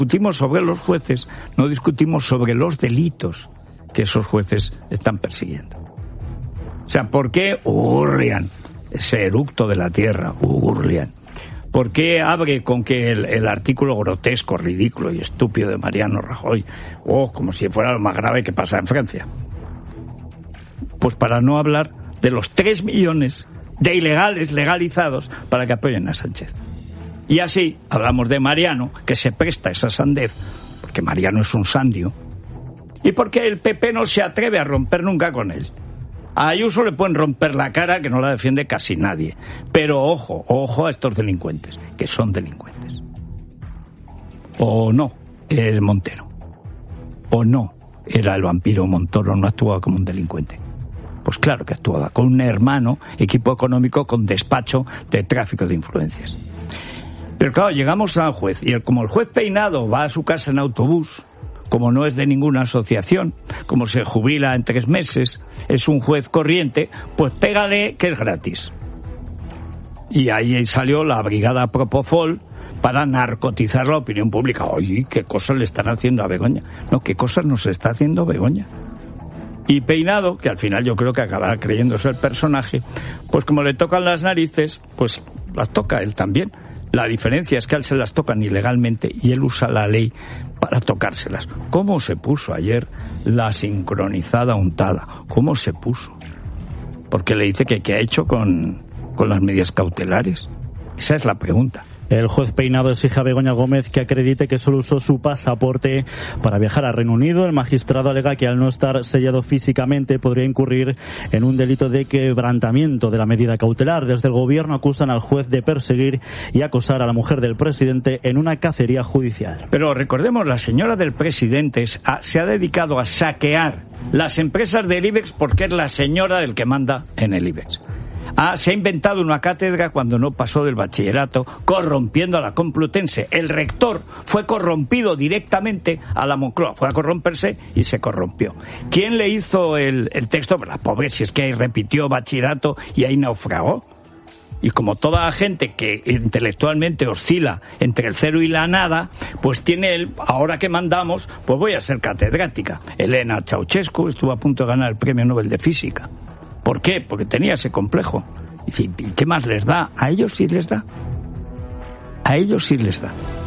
discutimos sobre los jueces, no discutimos sobre los delitos que esos jueces están persiguiendo. O sea, ¿por qué Urlian, ese eructo de la tierra, Urlian? ¿Por qué abre con que el artículo grotesco, ridículo y estúpido de Mariano Rajoy, como si fuera lo más grave que pasa en Francia? Pues para no hablar de los 3 millones de ilegales legalizados para que apoyen a Sánchez. Y así hablamos de Mariano, que se presta a esa sandez, porque Mariano es un sandio, y porque el PP no se atreve a romper nunca con él. A Ayuso le pueden romper la cara, que no la defiende casi nadie. Pero ojo a estos delincuentes, que son delincuentes. O no, el Montero. O no, era el vampiro Montoro, no actuaba como un delincuente. Pues claro que actuaba con un hermano, equipo económico con despacho de tráfico de influencias. Pero claro, llegamos al juez, y como el juez Peinado va a su casa en autobús, como no es de ninguna asociación, como se jubila en 3 meses, es un juez corriente, pues pégale que es gratis. Y ahí salió la brigada Propofol para narcotizar la opinión pública. Oye, ¿qué cosas le están haciendo a Begoña? No, ¿qué cosas nos está haciendo Begoña? Y Peinado, que al final yo creo que acabará creyéndose el personaje, pues como le tocan las narices, pues las toca él también. La diferencia es que a él se las tocan ilegalmente y él usa la ley para tocárselas. ¿Cómo se puso ayer la sincronizada untada? ¿Cómo se puso? Porque le dice que qué ha hecho con las medidas cautelares. Esa es la pregunta. El juez Peinado exige a Begoña Gómez que acredite que solo usó su pasaporte para viajar al Reino Unido. El magistrado alega que al no estar sellado físicamente podría incurrir en un delito de quebrantamiento de la medida cautelar. Desde el gobierno acusan al juez de perseguir y acosar a la mujer del presidente en una cacería judicial. Pero recordemos, la señora del presidente se ha dedicado a saquear las empresas del IBEX porque es la señora del que manda en el IBEX. Se ha inventado una cátedra cuando no pasó del bachillerato, corrompiendo a la Complutense. El rector fue corrompido directamente a la Moncloa, fue a corromperse y se corrompió. ¿Quién le hizo el texto? La pobre, si es que ahí repitió bachillerato y ahí naufragó. Y como toda la gente que intelectualmente oscila entre el cero y la nada, pues tiene él, ahora que mandamos, pues voy a ser catedrática. Elena Ceausescu estuvo a punto de ganar el Premio Nobel de Física. ¿Por qué? Porque tenía ese complejo. ¿Y qué más les da? A ellos sí les da. A ellos sí les da.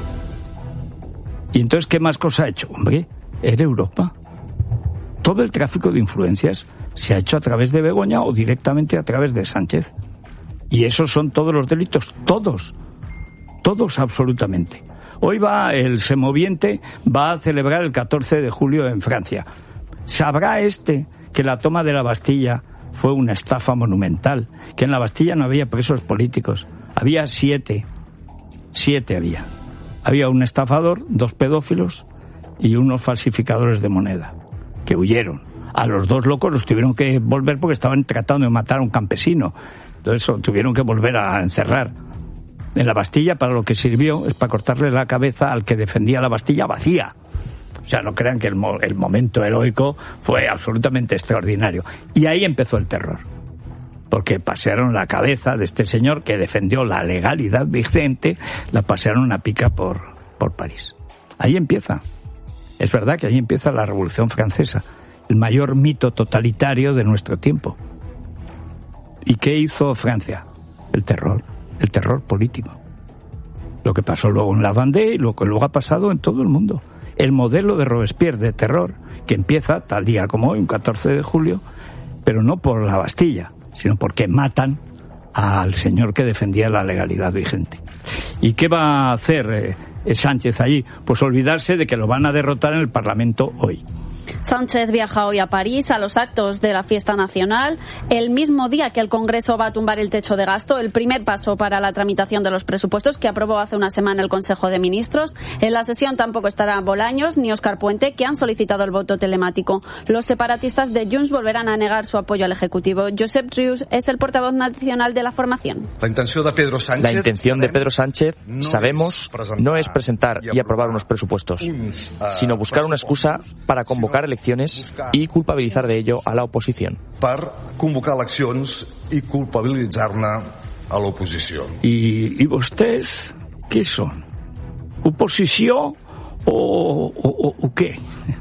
¿Y entonces qué más cosa ha hecho? Hombre, era Europa. Todo el tráfico de influencias se ha hecho a través de Begoña o directamente a través de Sánchez. Y esos son todos los delitos. Todos. Todos absolutamente. Hoy el semoviente va a celebrar el 14 de julio en Francia. ¿Sabrá que la toma de la Bastilla fue una estafa monumental? Que en la Bastilla no había presos políticos. Había 7. 7 había. Había un estafador, 2 pedófilos y unos falsificadores de moneda, que huyeron. A los 2 locos los tuvieron que volver porque estaban tratando de matar a un campesino. Entonces tuvieron que volver a encerrar. En la Bastilla, para lo que sirvió, es para cortarle la cabeza al que defendía la Bastilla vacía. O sea, no crean que el momento heroico fue absolutamente extraordinario. Y ahí empezó el terror. Porque pasearon la cabeza de este señor que defendió la legalidad vigente, la pasearon a pica por París. Ahí empieza. Es verdad que ahí empieza la Revolución Francesa, el mayor mito totalitario de nuestro tiempo. ¿Y qué hizo Francia? El terror político. Lo que pasó luego en la Vendée y lo que luego ha pasado en todo el mundo. El modelo de Robespierre de terror, que empieza tal día como hoy, un 14 de julio, pero no por la Bastilla, sino porque matan al señor que defendía la legalidad vigente. ¿Y qué va a hacer Sánchez allí? Pues olvidarse de que lo van a derrotar en el Parlamento hoy. Sánchez viaja hoy a París a los actos de la fiesta nacional, el mismo día que el Congreso va a tumbar el techo de gasto, el primer paso para la tramitación de los presupuestos que aprobó hace una semana el Consejo de Ministros. En la sesión tampoco estará Bolaños ni Óscar Puente, que han solicitado el voto telemático. Los separatistas de Junts volverán a negar su apoyo al Ejecutivo. Josep Rius es el portavoz nacional de la formación. La intención de Pedro Sánchez, sabemos, no es presentar y aprobar unos presupuestos, sino buscar una excusa para convocar elecciones y culpabilizar de ello a la oposición. Per convocar eleccions i culpabilitzar-ne a l'oposició. ¿Y ustedes qué son? ¿Oposició ¿O qué?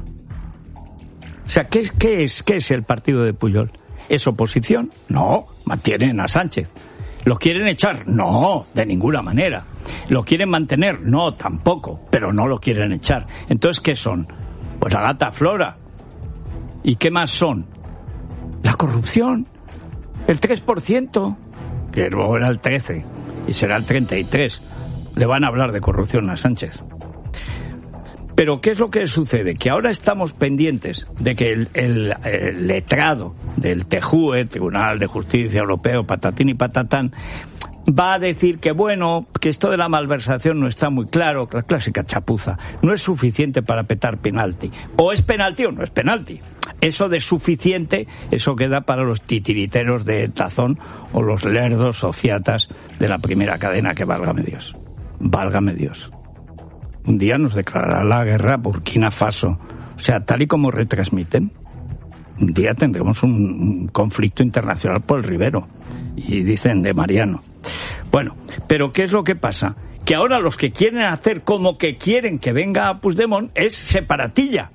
O sea, ¿qué es el partido de Pujol? ¿Es oposición? No, mantienen a Sánchez. ¿Lo quieren echar? No, de ninguna manera. ¿Lo quieren mantener? No, tampoco, pero no lo quieren echar. Entonces, ¿qué son? Pues la gata Flora. ¿Y qué más son? La corrupción, el 3%, que luego era el 13% y será el 33%. Le van a hablar de corrupción a Sánchez. Pero ¿qué es lo que sucede? Que ahora estamos pendientes de que el letrado del TJUE, Tribunal de Justicia Europeo, patatín y patatán, va a decir que bueno, que esto de la malversación no está muy claro, la clásica chapuza, no es suficiente para petar penalti. O es penalti o no es penalti. Eso de suficiente, eso queda para los titiriteros de Tazón o los lerdos sociatas de la primera cadena, que válgame Dios. Válgame Dios. Un día nos declarará la guerra Burkina Faso. O sea, tal y como retransmiten, un día tendremos un conflicto internacional por el Ribero. Y dicen de Mariano. Bueno, pero ¿qué es lo que pasa? Que ahora los que quieren hacer como que quieren que venga Puigdemont es separatilla.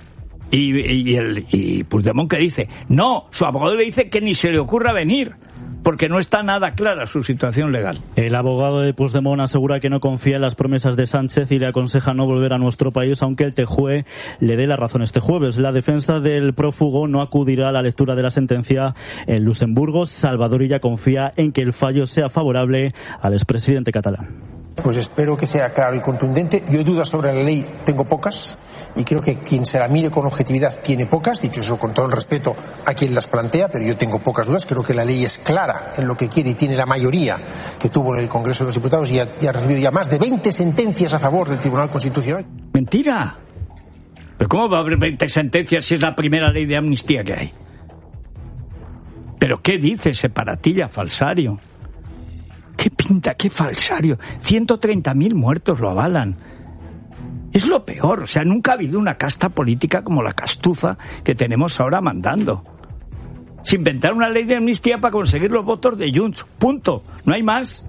Y Puigdemont que dice, no, su abogado le dice que ni se le ocurra venir, porque no está nada clara su situación legal. El abogado de Puigdemont asegura que no confía en las promesas de Sánchez y le aconseja no volver a nuestro país, aunque el TJUE le dé la razón este jueves. La defensa del prófugo no acudirá a la lectura de la sentencia en Luxemburgo. Salvador Illa confía en que el fallo sea favorable al expresidente catalán. Pues espero que sea claro y contundente. Yo dudas sobre la ley tengo pocas y creo que quien se la mire con objetividad tiene pocas, dicho eso con todo el respeto a quien las plantea, pero yo tengo pocas dudas. Creo que la ley es clara en lo que quiere y tiene la mayoría que tuvo en el Congreso de los Diputados y ha recibido ya más de 20 sentencias a favor del Tribunal Constitucional. ¡Mentira! ¿Pero cómo va a haber 20 sentencias si es la primera ley de amnistía que hay? ¿Pero qué dice separatilla, falsario? ¿Qué pinta? ¿Qué falsario? 130.000 muertos lo avalan. Es lo peor. O sea, nunca ha habido una casta política como la castuza que tenemos ahora mandando. Se inventaron una ley de amnistía para conseguir los votos de Junts. Punto. No hay más.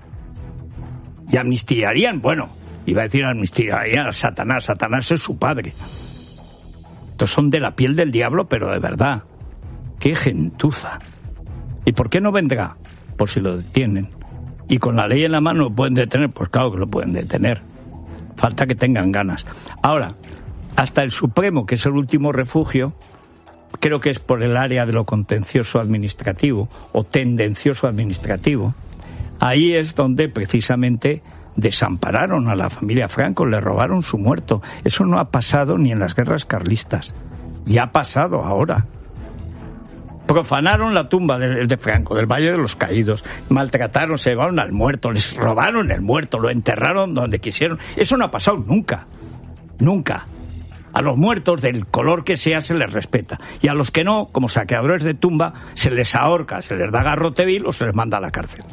Y amnistiarían, bueno, iba a decir amnistiarían a Satanás. Satanás es su padre. Estos son de la piel del diablo, pero de verdad. ¡Qué gentuza! ¿Y por qué no vendrá? Por si lo detienen. Y con la ley en la mano lo pueden detener, pues claro que lo pueden detener. Falta que tengan ganas. Ahora, hasta el Supremo, que es el último refugio, creo que es por el área de lo contencioso administrativo o tendencioso administrativo, ahí es donde precisamente desampararon a la familia Franco, le robaron su muerto. Eso no ha pasado ni en las guerras carlistas. Y ha pasado ahora. Profanaron la tumba de Franco, del Valle de los Caídos, maltrataron, se llevaron al muerto, les robaron el muerto, lo enterraron donde quisieron. Eso no ha pasado nunca, nunca. A los muertos, del color que sea, se les respeta. Y a los que no, como saqueadores de tumba, se les ahorca, se les da garrote vil o se les manda a la cárcel.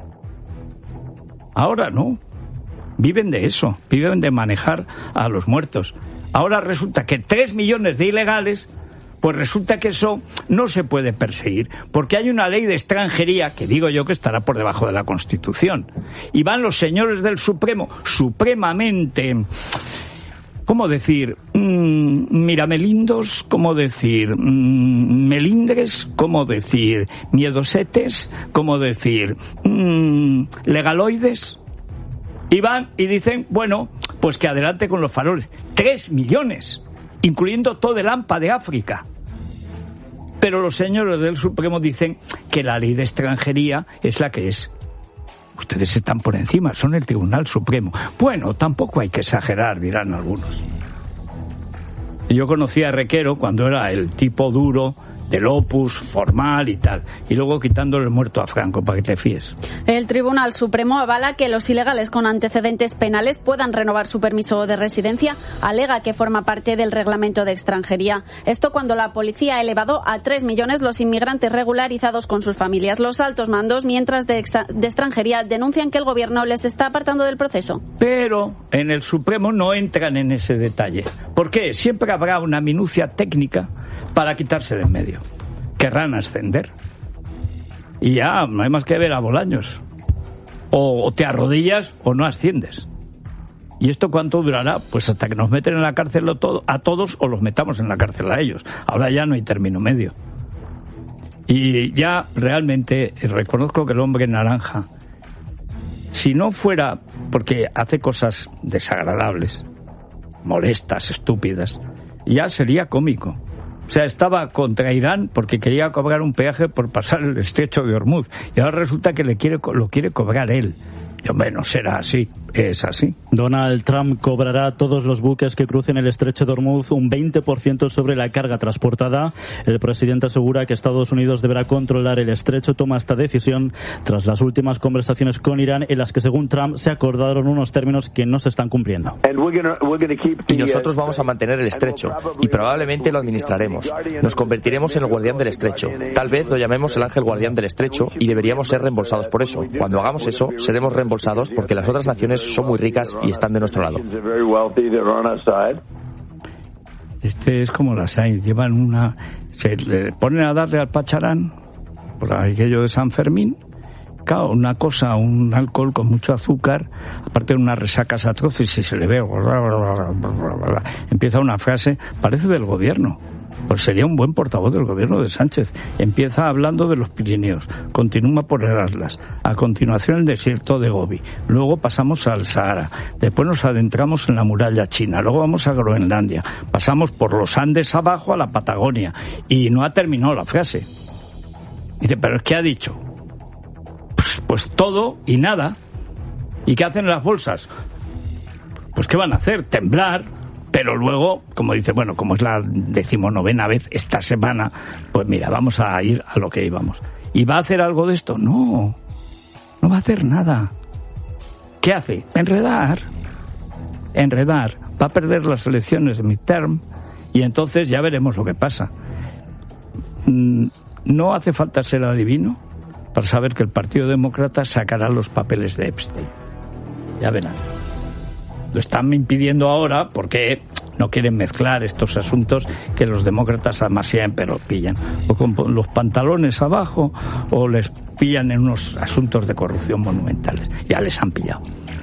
Ahora no. Viven de eso, viven de manejar a los muertos. Ahora resulta que 3 millones de ilegales... Pues resulta que eso no se puede perseguir, porque hay una ley de extranjería que digo yo que estará por debajo de la Constitución. Y van los señores del Supremo, supremamente, ¿cómo decir? Miramelindos, ¿cómo decir? Melindres, ¿cómo decir? Miedosetes, ¿cómo decir? Legaloides. Y van y dicen, bueno, pues que adelante con los faroles. 3 millones. Incluyendo todo el AMPA de África. Pero los señores del Supremo dicen que la ley de extranjería es la que es. Ustedes están por encima, son el Tribunal Supremo. Bueno, tampoco hay que exagerar, dirán algunos. Yo conocí a Requero cuando era el tipo duro del Opus, formal y tal, y luego quitándole el muerto a Franco, para que te fíes. El Tribunal Supremo avala que los ilegales con antecedentes penales puedan renovar su permiso de residencia. Alega que forma parte del reglamento de extranjería. Esto cuando la policía ha elevado a 3 millones los inmigrantes regularizados con sus familias. Los altos mandos, mientras de extranjería, denuncian que el gobierno les está apartando del proceso. Pero en el Supremo no entran en ese detalle. ¿Por qué? Siempre habrá una minucia técnica para quitarse de en medio. Querrán ascender. Y ya, no hay más que ver a Bolaños. O te arrodillas o no asciendes. ¿Y esto cuánto durará? Pues hasta que nos meten en la cárcel a todos o los metamos en la cárcel a ellos. Ahora ya no hay término medio. Y ya realmente reconozco que el hombre naranja, si no fuera porque hace cosas desagradables, molestas, estúpidas, ya sería cómico. O sea, estaba contra Irán porque quería cobrar un peaje por pasar el estrecho de Hormuz. Y ahora resulta que lo quiere cobrar él. Y, hombre, no será así. Es así. Donald Trump cobrará a todos los buques que crucen el estrecho de Hormuz un 20% sobre la carga transportada. El presidente asegura que Estados Unidos deberá controlar el estrecho. Toma esta decisión tras las últimas conversaciones con Irán en las que, según Trump, se acordaron unos términos que no se están cumpliendo. Y nosotros vamos a mantener el estrecho y probablemente lo administraremos. Nos convertiremos en el guardián del estrecho. Tal vez lo llamemos el ángel guardián del estrecho y deberíamos ser reembolsados por eso. Cuando hagamos eso, seremos reembolsados porque las otras naciones son muy ricas y están de nuestro lado. Este es como las hay, se le ponen a darle al pacharán por aquello de San Fermín. Claro, un alcohol con mucho azúcar, aparte de unas resacas atroces, y se le ve, empieza una frase, parece del gobierno. Pues sería un buen portavoz del gobierno de Sánchez. Empieza hablando de los Pirineos, continúa por el Atlas, a continuación el desierto de Gobi, luego pasamos al Sahara, después nos adentramos en la muralla china, luego vamos a Groenlandia, pasamos por los Andes abajo a la Patagonia, y no ha terminado la frase. Dice, pero es que ha dicho, pues todo y nada. ¿Y qué hacen las bolsas? Pues ¿qué van a hacer? Temblar. Pero luego, como dice, bueno, como es la 19ª vez esta semana, pues mira, vamos a ir a lo que íbamos. ¿Y va a hacer algo de esto? No va a hacer nada. ¿Qué hace? Enredar. Va a perder las elecciones de midterm y entonces ya veremos lo que pasa. No hace falta ser adivino para saber que el Partido Demócrata sacará los papeles de Epstein. Ya verán. Lo están impidiendo ahora porque no quieren mezclar estos asuntos que los demócratas además siempre los pillan. O con los pantalones abajo o les pillan en unos asuntos de corrupción monumentales. Ya les han pillado.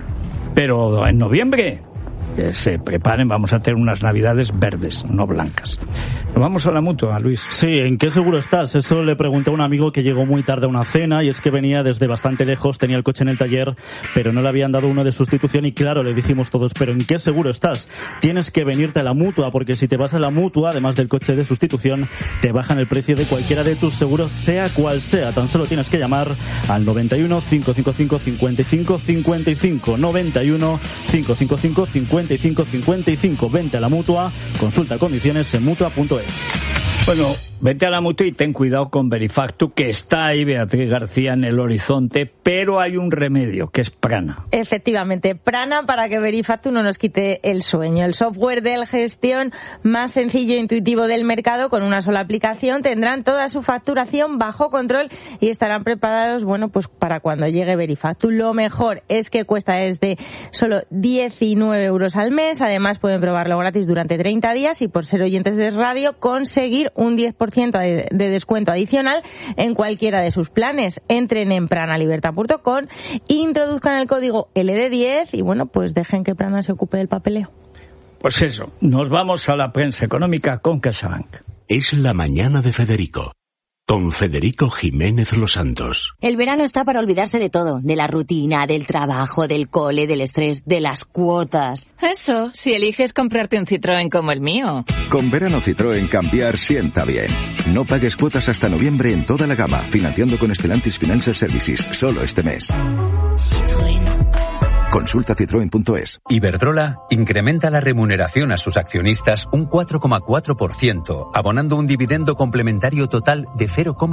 Pero en noviembre, que se preparen, vamos a tener unas navidades verdes, no blancas. Nos vamos a la Mutua, Luis. Sí, ¿en qué seguro estás? Eso le pregunté a un amigo que llegó muy tarde a una cena y es que venía desde bastante lejos, tenía el coche en el taller, pero no le habían dado uno de sustitución y claro, le dijimos todos, ¿pero en qué seguro estás? Tienes que venirte a la Mutua porque si te vas a la Mutua, además del coche de sustitución, te bajan el precio de cualquiera de tus seguros, sea cual sea. Tan solo tienes que llamar al 91 555 55 55, 91 555 55 55. Vente a la Mutua, consulta condiciones en mutua.es. Bueno, vete a la Mutua y ten cuidado con Verifactu, que está ahí Beatriz García en el horizonte, pero hay un remedio, que es Prana. Efectivamente, Prana para que Verifactu no nos quite el sueño. El software de gestión más sencillo e intuitivo del mercado, con una sola aplicación, tendrán toda su facturación bajo control y estarán preparados, bueno, pues para cuando llegue Verifactu. Lo mejor es que cuesta desde solo 19 euros al mes, además pueden probarlo gratis durante 30 días y por ser oyentes de radio conseguir un 10% de descuento adicional en cualquiera de sus planes. Entren en pranalibertad.com, introduzcan el código LD10 y bueno, pues dejen que Prana se ocupe del papeleo. Pues eso, nos vamos a la prensa económica con CaixaBank. Es la mañana de Federico. Con Federico Jiménez Los Santos. El verano está para olvidarse de todo, de la rutina, del trabajo, del cole, del estrés, de las cuotas. Eso, si eliges comprarte un Citroën como el mío. Con verano Citroën cambiar sienta bien. No pagues cuotas hasta noviembre en toda la gama, financiando con Stellantis Financial Services, solo este mes. Citroën. Consulta citroen.es. Iberdrola incrementa la remuneración a sus accionistas un 4,4%, abonando un dividendo complementario total de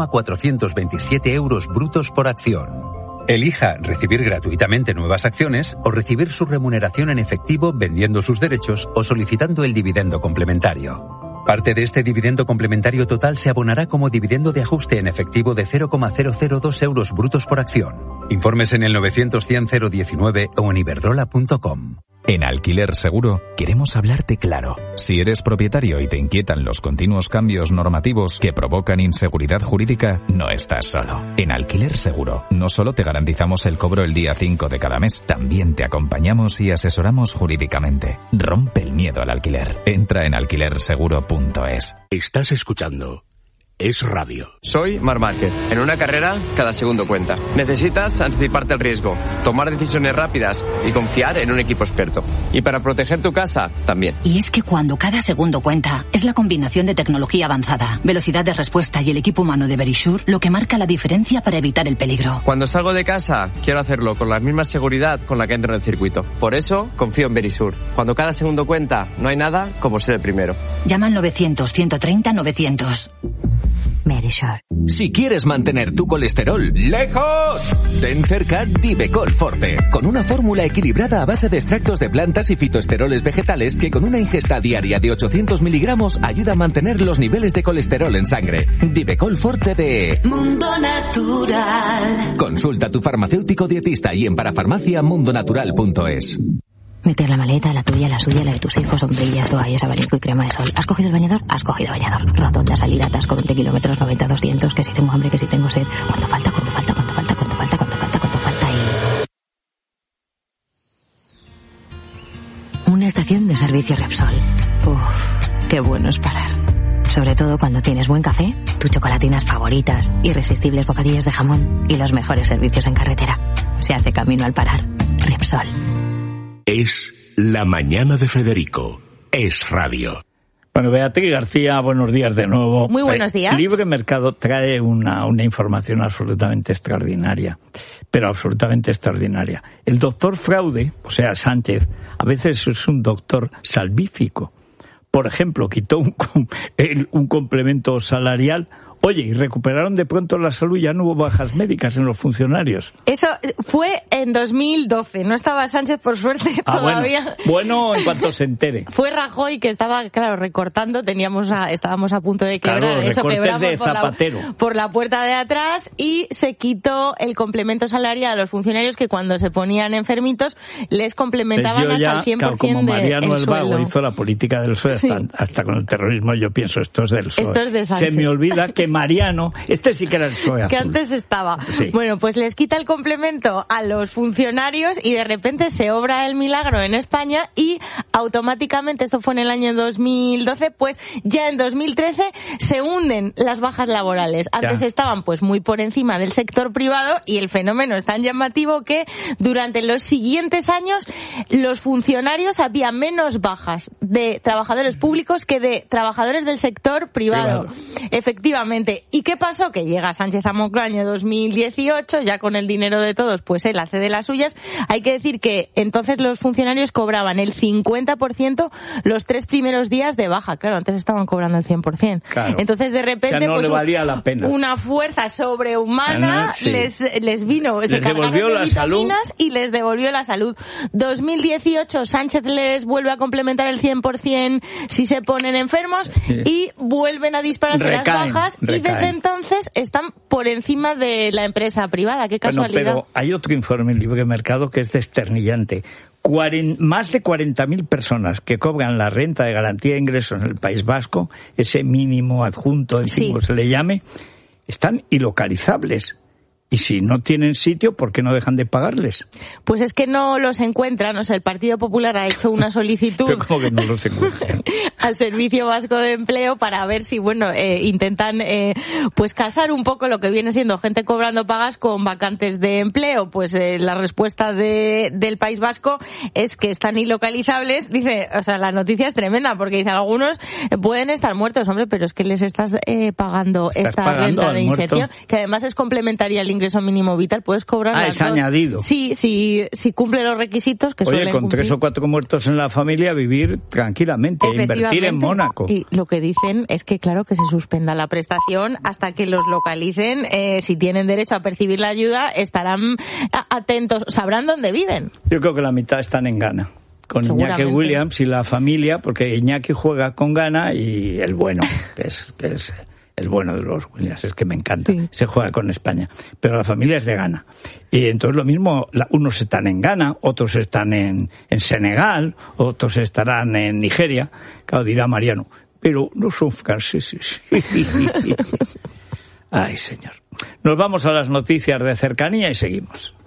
0,427 euros brutos por acción. Elija recibir gratuitamente nuevas acciones o recibir su remuneración en efectivo vendiendo sus derechos o solicitando el dividendo complementario. Parte de este dividendo complementario total se abonará como dividendo de ajuste en efectivo de 0,002 euros brutos por acción. Informes en el 900 100 019 o en iberdrola.com. En Alquiler Seguro queremos hablarte claro. Si eres propietario y te inquietan los continuos cambios normativos que provocan inseguridad jurídica, no estás solo. En Alquiler Seguro no solo te garantizamos el cobro el día 5 de cada mes, también te acompañamos y asesoramos jurídicamente. Rompe el miedo al alquiler. Entra en alquilerseguro.es. Estás escuchando Es Radio. Soy Marc Márquez. En una carrera, cada segundo cuenta. Necesitas anticiparte al riesgo, tomar decisiones rápidas y confiar en un equipo experto. Y para proteger tu casa, también. Y es que cuando cada segundo cuenta, es la combinación de tecnología avanzada, velocidad de respuesta y el equipo humano de Verisure lo que marca la diferencia para evitar el peligro. Cuando salgo de casa, quiero hacerlo con la misma seguridad con la que entro en el circuito. Por eso, confío en Verisure. Cuando cada segundo cuenta, no hay nada como ser el primero. Llama al 900-130-900. Verisure. Si quieres mantener tu colesterol lejos, ten cerca Divecol Forte, con una fórmula equilibrada a base de extractos de plantas y fitoesteroles vegetales que con una ingesta diaria de 800 miligramos ayuda a mantener los niveles de colesterol en sangre. Divecol Forte de Mundo Natural. Consulta a tu farmacéutico dietista y en parafarmacia.mundonatural.es. Meter la maleta, la tuya, la suya, la de tus hijos, sombrillas, toallas, abanico y crema de sol. ¿Has cogido el bañador? Has cogido bañador. Rotonda, salida, atasco, 20 kilómetros, 90, 200, que si tengo hambre, que si tengo sed. ¿Cuánto falta? ¿Cuánto falta? ¿Cuánto falta? ¿Cuánto falta? ¿Cuánto falta? ¿Cuánto falta? Y... Una estación de servicio Repsol. Uff, qué bueno es parar. Sobre todo cuando tienes buen café, tus chocolatinas favoritas, irresistibles bocadillos de jamón y los mejores servicios en carretera. Se hace camino al parar. Repsol. Es La Mañana de Federico. Es Radio. Bueno, Beatriz García, buenos días de nuevo. Muy buenos días. Libre Mercado trae una información absolutamente extraordinaria, pero absolutamente extraordinaria. El doctor Fraude, o sea, Sánchez, a veces es un doctor salvífico. Por ejemplo, quitó un complemento salarial. Oye, y recuperaron de pronto la salud, ya no hubo bajas médicas en los funcionarios. Eso fue en 2012, no estaba Sánchez por suerte todavía. Bueno, en cuanto se entere. Fue Rajoy que estaba, claro, recortando, estábamos a punto de quebrar, claro, de hecho quebramos de por la puerta de atrás y se quitó el complemento salarial a los funcionarios que cuando se ponían enfermitos les complementaban hasta el 100% claro, como Mariano el Vago sueldo. hizo la política del PSOE, sí. hasta con el terrorismo yo pienso, esto es del PSOE. Esto es de Sánchez. Se me olvida que Mariano, este sí que era el PSOE azul. Que antes estaba. Sí. Bueno, pues les quita el complemento a los funcionarios y de repente se obra el milagro en España y automáticamente, esto fue en el año 2012, pues ya en 2013 se hunden las bajas laborales. Antes estaban pues muy por encima del sector privado y el fenómeno es tan llamativo que durante los siguientes años los funcionarios había menos bajas de trabajadores públicos que de trabajadores del sector privado. Efectivamente. ¿Y qué pasó? Que llega Sánchez a Moncloa año 2018, ya con el dinero de todos, pues él hace de las suyas. Hay que decir que entonces los funcionarios cobraban el 50% los 3 primeros días de baja. Claro, antes estaban cobrando el 100%. Claro. Entonces, de repente, no pues, le valía la pena. Una fuerza sobrehumana les vino, les devolvió la salud y les devolvió la salud. 2018, Sánchez les vuelve a complementar el 100% si se ponen enfermos y vuelven a dispararse las bajas y desde entonces están por encima de la empresa privada. Qué casualidad. Bueno, pero hay otro informe en Libre Mercado que es desternillante. Más de 40.000 personas que cobran la renta de garantía de ingresos en el País Vasco, ese mínimo adjunto, como se le llame, están ilocalizables. Y si no tienen sitio, ¿por qué no dejan de pagarles? Pues es que no los encuentran. O sea, el Partido Popular ha hecho una solicitud ¿Pero cómo que no los encuentran? al Servicio Vasco de Empleo para ver si, intentan pues casar un poco lo que viene siendo gente cobrando pagas con vacantes de empleo. Pues la respuesta del País Vasco es que están ilocalizables. Dice, o sea, la noticia es tremenda porque dice, algunos pueden estar muertos, hombre, pero es que les estás pagando esta renta de inserción, que además es complementaria al ingreso mínimo vital, puedes cobrar es añadido. Sí, si cumple los requisitos que suelen con cumplir. 3 o 4 muertos en la familia, vivir tranquilamente, invertir en Mónaco. Y lo que dicen es que, claro, que se suspenda la prestación hasta que los localicen. Si tienen derecho a percibir la ayuda, estarán atentos, sabrán dónde viven. Yo creo que la mitad están en Ghana. Con Iñaki Williams y la familia, porque Iñaki juega con Ghana y el bueno, que es el bueno de los Williams, es que me encanta, se juega con España, pero la familia es de Ghana. Y entonces lo mismo, unos están en Ghana, otros están en Senegal, otros estarán en Nigeria, claro, dirá Mariano, pero no son franceses. Ay, señor. Nos vamos a las noticias de cercanía y seguimos.